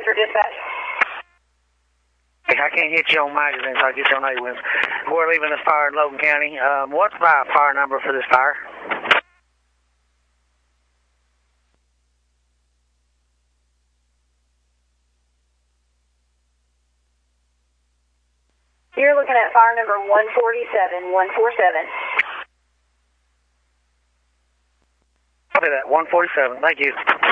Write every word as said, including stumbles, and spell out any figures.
for dispatch. I can't hit you on magazines, so I get you on A-Winds. We're leaving this fire in Logan County. Um, what's my fire number for this fire? You're looking at fire number one forty-seven, one forty-seven. Copy that, one forty-seven. Thank you.